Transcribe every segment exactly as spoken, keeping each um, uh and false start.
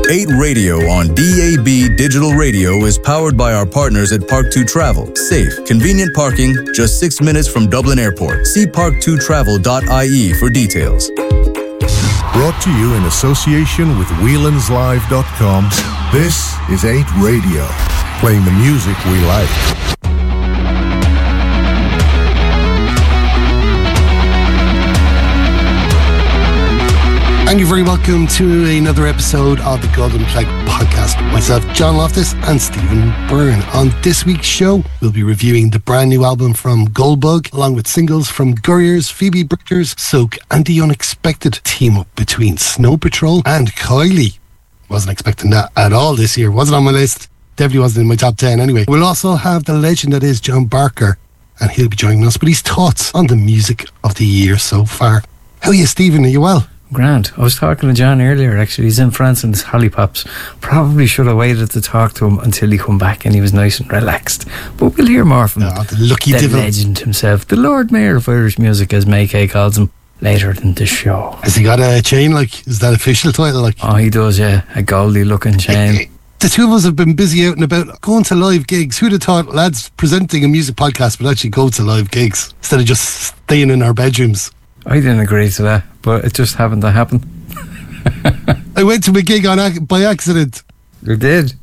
eight Radio on D A B Digital Radio is powered by our partners at Park two Travel. Safe, convenient parking, just six minutes from Dublin Airport. See park two travel dot I E for details. Brought to you in association with whelan's live dot com, this is eight Radio, playing the music we like. And you're very welcome to another episode of the Golden Plague Podcast. Myself, John Loftus, and Stephen Byrne. On this week's show, we'll be reviewing the brand new album from Goldbug, along with singles from Gurriers, Phoebe Bridgers, Soak, and the unexpected team-up between Snow Patrol and Kylie. Wasn't expecting that at all this year. Wasn't on my list. Definitely wasn't in my top ten anyway. We'll also have the legend that is John Barker, and he'll be joining us with his thoughts on the music of the year so far. How are you, Stephen? Are you well? Grand. I was talking to John earlier, actually. He's in France and his hollypops. Probably should have waited to talk to him until he come back and he was nice and relaxed. But we'll hear more from oh, the lucky the devil. legend himself, the Lord Mayor of Irish Music, as May Kay calls him, later in the show. Has he got a chain, like? Is that official title, like? Oh, he does, yeah. A Goldie looking chain. The two of us have been busy out and about going to live gigs. Who'd have thought lads presenting a music podcast would actually go to live gigs instead of just staying in our bedrooms? I didn't agree to that, but it just happened to happen. I went to a gig on ac- by accident. You did?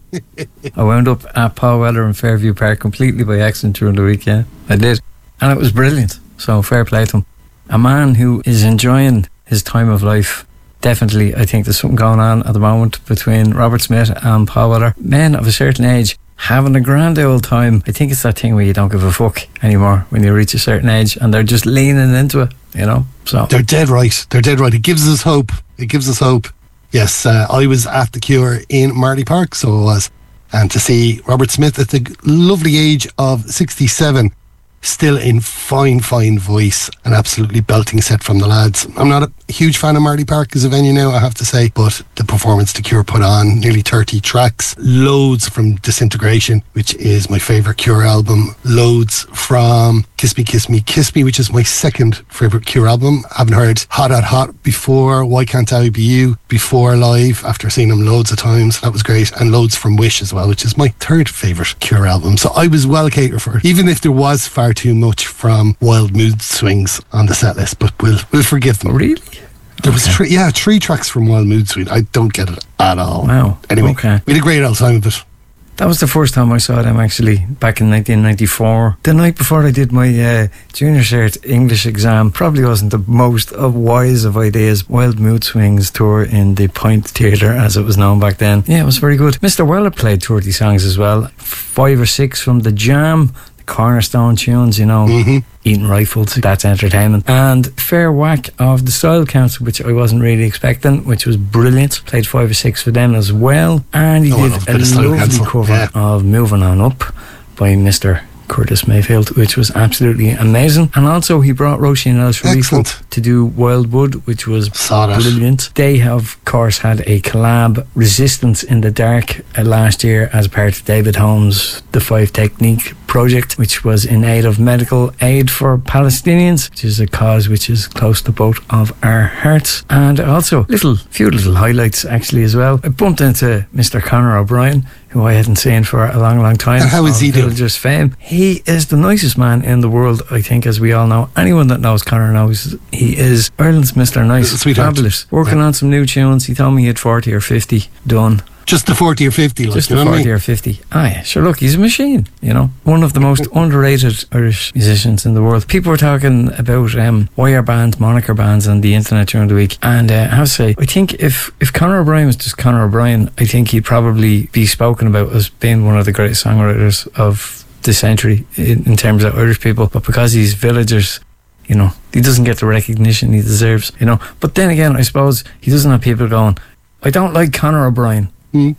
I wound up at Paul Weller in Fairview Park completely by accident during the week, yeah. I did. And it was brilliant. So fair play to him. A man who is enjoying his time of life. Definitely, I think there's something going on at the moment between Robert Smith and Paul Weller. Men of a certain age having a grand old time. I think it's that thing where you don't give a fuck anymore when you reach a certain age, and they're just leaning into it, you know. So they're dead right. They're dead right. It gives us hope. It gives us hope. Yes, uh, I was at the Cure in Marley Park, so I was, and to see Robert Smith at the lovely age of sixty-seven, still in fine, fine voice, an absolutely belting set from the lads. I'm not a huge fan of Marley Park as a venue now, I have to say, but the performance the Cure put on, nearly thirty tracks, loads from Disintegration, which is my favourite Cure album, loads from Kiss Me, Kiss Me, Kiss Me, which is my second favourite Cure album. I haven't heard Hot, Hot, Hot before, Why Can't I Be You before live, after seeing them loads of times. That was great. And loads from Wish as well, which is my third favourite Cure album. So I was well catered for it, even if there was far too much from Wild Mood Swings on the set list, but we'll, we'll forgive them. Oh, really? There was three, yeah, three tracks from Wild Mood Swing. I don't get it at all. Wow. Anyway, okay. We had a great old time of it. That was the first time I saw them, actually, back in nineteen ninety-four. The night before I did my uh, junior cert English exam. Probably wasn't the most of wise of ideas. Wild Mood Swings tour in the Point Theatre, as it was known back then. Yeah, it was very good. Mister Weller played two of these songs as well. Five or six from The Jam, the cornerstone tunes, you know. Mm-hmm. Eating Rifles, that's entertainment. And Fair Whack of the Style Council, which I wasn't really expecting, which was brilliant. Played five or six for them as well. And he oh, did a lovely Council. cover yeah. of Moving On Up by Mister Curtis Mayfield, which was absolutely amazing. And also he brought Roisin El Sharif to do Wildwood, which was brilliant. They have, of course, had a collab, Resistance in the Dark, uh, last year as part of David Holmes' The Five Technique project, which was in aid of medical aid for Palestinians, which is a cause which is close to both of our hearts. And also little few little highlights actually as well. I bumped into Mister Conor O'Brien, who I hadn't seen for a long long time. And how is he doing? Villagers fame. He is the nicest man in the world, I think, as we all know. Anyone that knows Conor knows he is Ireland's Mister Nice. Sweetheart. Fabulous. Working yeah. on some new tunes. He told me he had forty or fifty done. Just the forty or fifty, like, just you the know forty what I mean? or fifty. Ah, yeah, sure. Look, he's a machine. You know, one of the most underrated Irish musicians in the world. People were talking about um, wire bands, moniker bands on the internet during the week, and uh, I have to say, I think if if Conor O'Brien was just Conor O'Brien, I think he'd probably be spoken about as being one of the greatest songwriters of the century in, in terms of Irish people. But because he's Villagers, you know, he doesn't get the recognition he deserves. You know, but then again, I suppose he doesn't have people going, I don't like Conor O'Brien. Mm.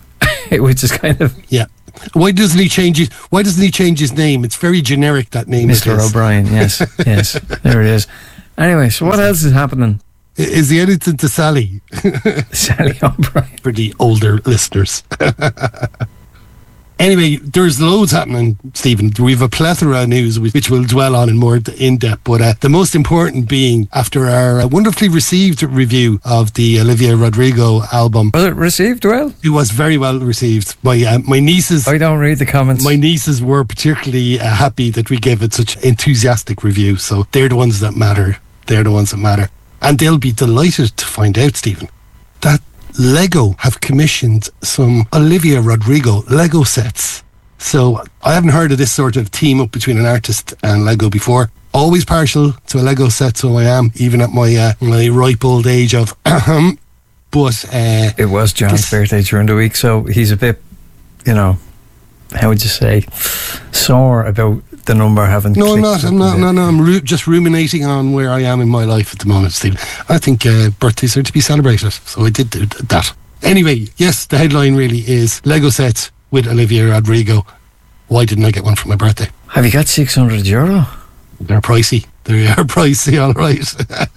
Which is kind of yeah. Why doesn't he change his Why doesn't he change his name? It's very generic, that name. Mister O'Brien. Yes, yes. There it is. Anyway, so what else is happening? Is he anything to Sally? Sally O'Brien for the older listeners. Anyway, there's loads happening, Stephen. We have a plethora of news which we'll dwell on in more in depth. But uh, the most important being, after our uh, wonderfully received review of the Olivia Rodrigo album. Was it received well? It was very well received. My uh, my nieces... I don't read the comments. My nieces were particularly uh, happy that we gave it such an enthusiastic review. So they're the ones that matter. They're the ones that matter. And they'll be delighted to find out, Stephen, that Lego have commissioned some Olivia Rodrigo Lego sets. So I haven't heard of this sort of team up between an artist and Lego before. Always partial to a Lego set, so I am, even at my uh, my ripe old age of ahem. But uh, it was John's birthday during the week, so he's a bit, you know, how would you say, sore about the number having. No, I'm not. I'm not. No, no. I'm ru- just ruminating on where I am in my life at the moment, Steve. I think uh, birthdays are to be celebrated, so I did do that. Anyway, yes, the headline really is Lego sets with Olivia Rodrigo. Why didn't I get one for my birthday? Have you got six hundred euro? They're pricey. They are pricey, all right.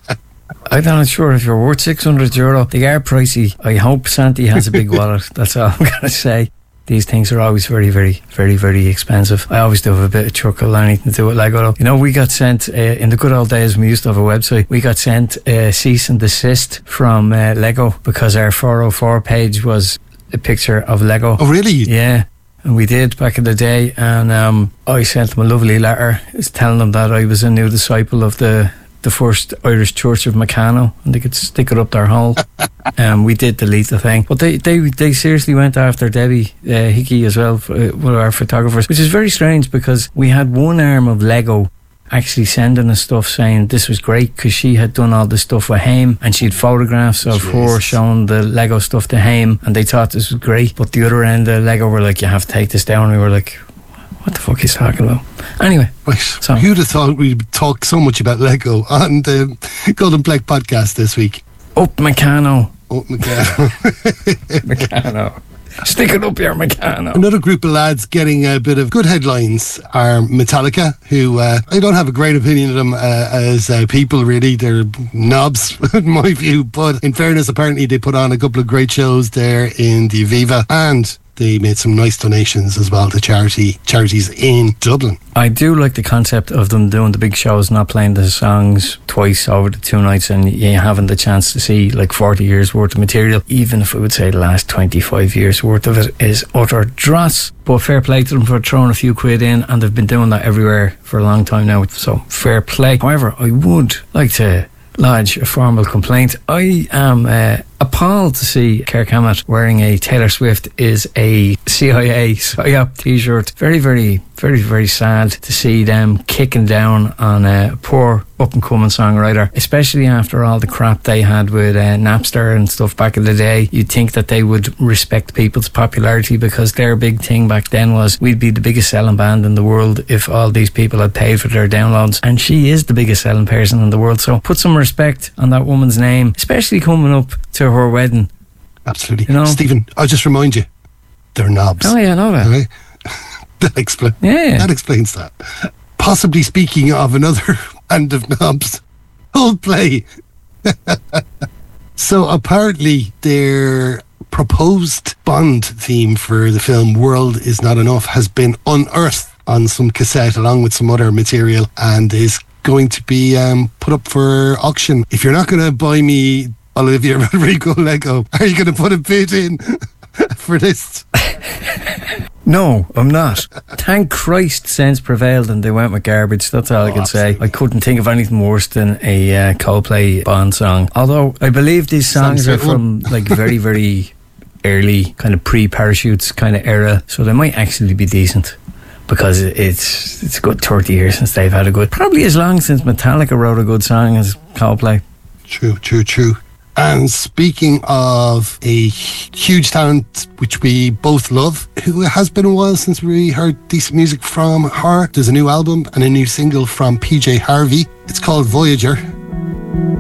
I'm not sure if you're worth six hundred euro. They are pricey. I hope Santi has a big wallet. That's all I'm going to say. These things are always very, very, very, very expensive. I always do have a bit of chuckle, anything to do with Lego. You know, we got sent, uh, in the good old days when we used to have a website, we got sent a cease and desist from uh, Lego because our four oh four page was a picture of Lego. Oh, really? Yeah. And we did back in the day. And um, I sent them a lovely letter telling them that I was a new disciple of the the first Irish Church of Meccano, and they could stick it up their hole. um, we did delete the thing, but they they, they seriously went after Debbie uh, Hickey as well, uh, one of our photographers, which is very strange because we had one arm of Lego actually sending us stuff saying this was great because she had done all the stuff with Haim and she had photographs of Jeez. her showing the Lego stuff to Haim, and they thought this was great. But the other end of Lego were like, you have to take this down. And we were like, what the fuck is he talking about? Anyway, right. So who'd have thought we'd talk so much about Lego on the Golden Plague podcast this week? Up Meccano. Up Meccano. Meccano. Stick it up here, Meccano. Another group of lads getting a bit of good headlines are Metallica, who uh, I don't have a great opinion of them uh, as uh, people, really. They're knobs, in my view. But in fairness, apparently they put on a couple of great shows there in the Aviva, and they made some nice donations as well to charity charities in Dublin. I do like the concept of them doing the big shows, not playing the songs twice over the two nights, and you having the chance to see like forty years worth of material, even if I would say the last twenty-five years worth of it is utter dross. But fair play to them for throwing a few quid in, and they've been doing that everywhere for a long time now, so fair play. However, I would like to lodge a formal complaint. I am uh, appalled to see Kirk Hammett wearing a Taylor Swift is a C I A psyop t-shirt. Very, very, very, very sad to see them kicking down on a poor up-and-coming songwriter, especially after all the crap they had with uh, Napster and stuff back in the day. You'd think that they would respect people's popularity, because their big thing back then was we'd be the biggest selling band in the world if all these people had paid for their downloads, and she is the biggest selling person in the world. So put some respect on that woman's name, especially coming up to her wedding. Absolutely. You know? Stephen, I'll just remind you, they're knobs. Oh yeah, I know that. Okay? that, expl- yeah. that explains that. Possibly speaking of another band of knobs, Coldplay. So apparently their proposed Bond theme for the film World Is Not Enough has been unearthed on some cassette along with some other material, and is going to be um, put up for auction. If you're not going to buy me Olivia Rodrigo Lego, are you going to put a bid in for this? No, I'm not. Thank Christ sense prevailed and they went with garbage. That's all oh, I can absolutely. say. I couldn't think of anything worse than a uh, Coldplay Bond song. Although I believe these songs are from like very, very early kind of pre-Parachutes kind of era, so they might actually be decent, because it's it's a good thirty years since they've had a good, probably as long since Metallica wrote a good song as Coldplay. True, true, true. And speaking of a huge talent which we both love, who has been a while since we heard decent music from her, there's a new album and a new single from P J Harvey. It's called Voyager.